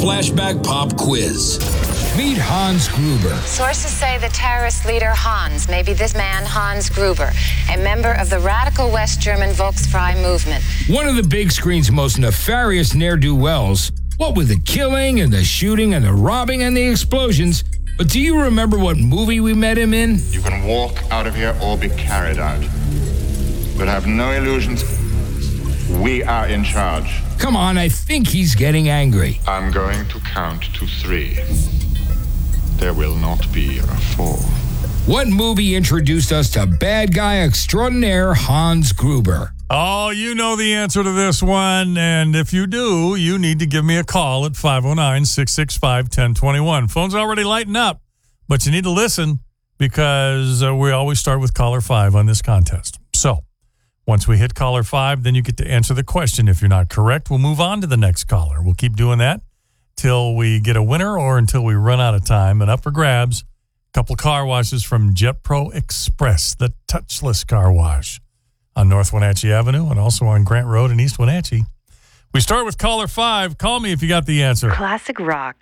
Flashback Pop Quiz. Meet Hans Gruber. Sources say the terrorist leader Hans may be this man, Hans Gruber, a member of the radical West German Volksfrei movement. One of the big screen's most nefarious ne'er-do-wells. What with the killing and the shooting and the robbing and the explosions. But do you remember what movie we met him in? You can walk out of here or be carried out. But have no illusions. We are in charge. Come on, I think he's getting angry. I'm going to count to 3. There will not be a 4. What movie introduced us to bad guy extraordinaire Hans Gruber? Oh, you know the answer to this one, and if you do, you need to give me a call at 509-665-1021. Phone's already lighting up, but you need to listen because we always start with caller 5 on this contest. So, once we hit caller 5, then you get to answer the question. If you're not correct, we'll move on to the next caller. We'll keep doing that till we get a winner or until we run out of time. And up for grabs, a couple car washes from JetPro Express, the touchless car wash on North Wenatchee Avenue and also on Grant Road in East Wenatchee. We start with caller 5. Call me if you got the answer. Classic rock.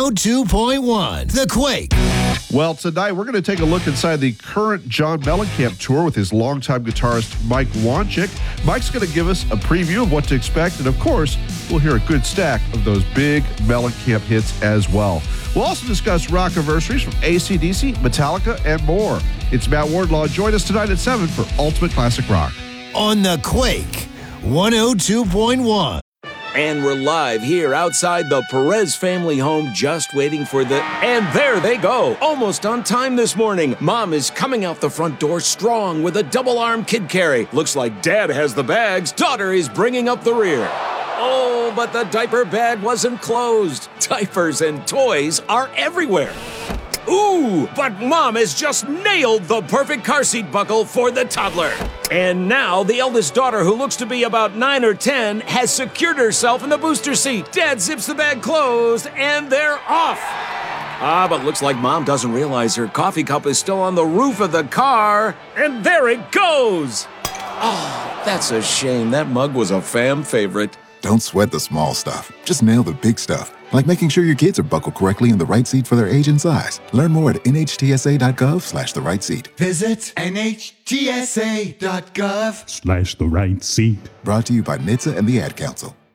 102.1 The Quake. Well, tonight we're going to take a look inside the current John Mellencamp tour with his longtime guitarist Mike Wanchic. Mike's going to give us a preview of what to expect, and of course, we'll hear a good stack of those big Mellencamp hits as well. We'll also discuss rock anniversaries from AC/DC, Metallica, and more. It's Matt Wardlaw. Join us tonight at 7 for Ultimate Classic Rock. On The Quake, 102.1. And we're live here outside the Perez family home, just waiting for the... And there they go, almost on time this morning. Mom is coming out the front door strong with a double-arm kid carry. Looks like Dad has the bags. Daughter is bringing up the rear. Oh, but the diaper bag wasn't closed. Diapers and toys are everywhere. Ooh, but Mom has just nailed the perfect car seat buckle for the toddler. And now the eldest daughter, who looks to be about 9 or 10, has secured herself in the booster seat. Dad zips the bag closed, and they're off. But looks like Mom doesn't realize her coffee cup is still on the roof of the car. And there it goes. Oh, that's a shame. That mug was a fam favorite. Don't sweat the small stuff. Just nail the big stuff. Like making sure your kids are buckled correctly in the right seat for their age and size. Learn more at nhtsa.gov/the right seat. Visit nhtsa.gov/the right seat. Brought to you by NHTSA and the Ad Council.